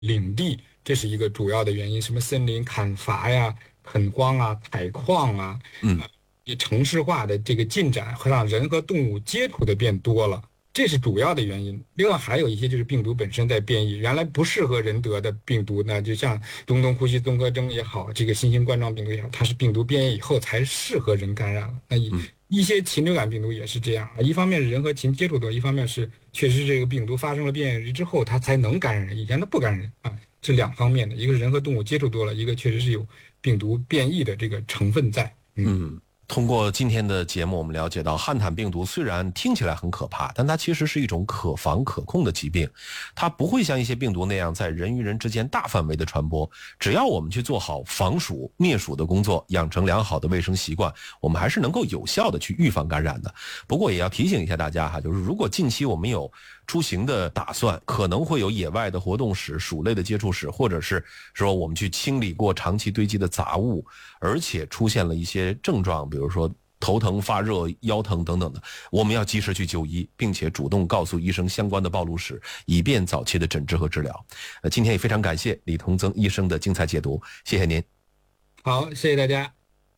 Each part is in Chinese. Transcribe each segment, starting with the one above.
领地，这是一个主要的原因。什么森林砍伐呀、垦荒啊、采矿啊，城市化的这个进展会让人和动物接触的变多了，这是主要的原因。另外还有一些就是病毒本身在变异，原来不适合人得的病毒呢，就像中东呼吸综合征也好，这个新型冠状病毒也好，它是病毒变异以后才适合人感染了。那一些禽流感病毒也是这样，一方面是人和禽接触多，一方面是确实这个病毒发生了变异之后，它才能感染人，以前它不感染人啊，是两方面的，一个是人和动物接触多了，一个确实是有病毒变异的这个成分在。 通过今天的节目，我们了解到汉坦病毒虽然听起来很可怕，但它其实是一种可防可控的疾病，它不会像一些病毒那样在人与人之间大范围的传播。只要我们去做好防鼠灭鼠的工作，养成良好的卫生习惯，我们还是能够有效的去预防感染的。不过也要提醒一下大家哈，就是如果近期我们有出行的打算，可能会有野外的活动史、鼠类的接触史，或者是说我们去清理过长期堆积的杂物，而且出现了一些症状，比如说头疼、发热、腰疼等等的，我们要及时去就医，并且主动告诉医生相关的暴露史，以便早期的诊治和治疗。今天也非常感谢李同增医生的精彩解读，谢谢您。 好，谢谢大家。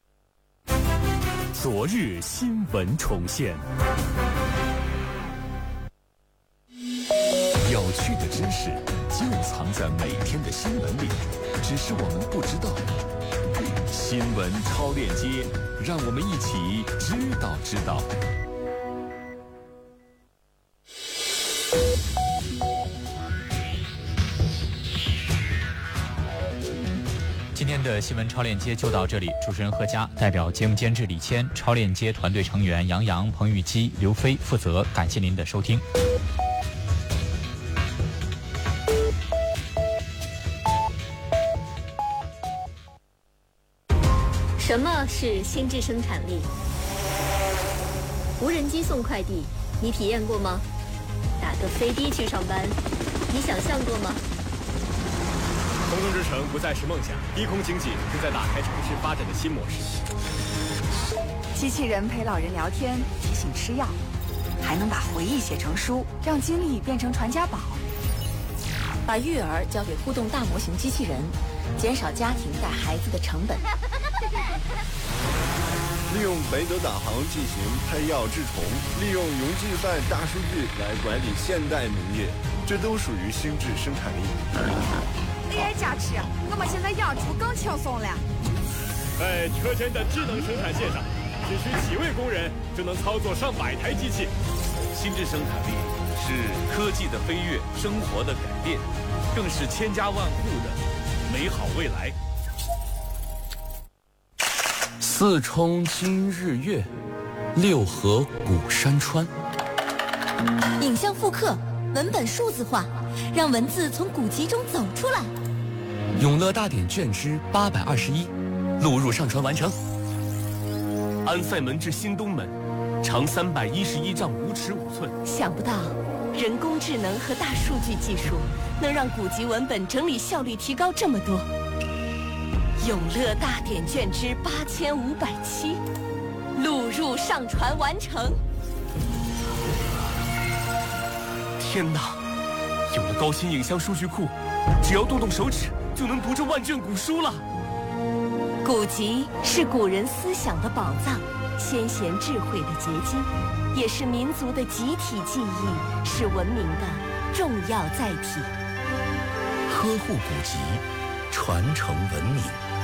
昨日新闻重现，有趣的知识就藏在每天的新闻里，只是我们不知道。新闻超链接，让我们一起知道。 今天的新闻超链接就到这里，主持人何佳代表节目监制李谦、超链接团队成员杨洋、彭玉基、刘飞负责，感谢您的收听。 什么是心智生产力？无人机送快递，你体验过吗？打个飞的去上班，你想象过吗？ 空中之城不再是梦想，低空经济正在打开城市发展的新模式。 机器人陪老人聊天，提醒吃药，还能把回忆写成书，让经历变成传家宝。 把育儿交给互动大模型机器人，减少家庭带孩子的成本。 利用雷德导航进行配药治虫，利用云计算大数据来管理现代农业，这都属于心智生产力。 AI 加持，我们现在养猪更轻松了。 在车间的智能生产线上，只需几位工人就能操作上百台机器。 心智生产力是科技的飞跃，生活的改变，更是千家万户的美好未来。四冲今日月，六合古山川。 影像复刻，文本数字化，让文字从古籍中走出来。 永乐大典卷之821，录入上传完成。安塞门至新东门，长311丈5尺5寸。 想不到，人工智能和大数据技术能让古籍文本整理效率提高这么多。永乐大典卷之8507，录入上传完成。 天哪！有了高新影像数据库，只要动动手指就能读这万卷古书了。 古籍是古人思想的宝藏，先贤智慧的结晶，也是民族的集体记忆，是文明的重要载体。 呵护古籍，传承文明。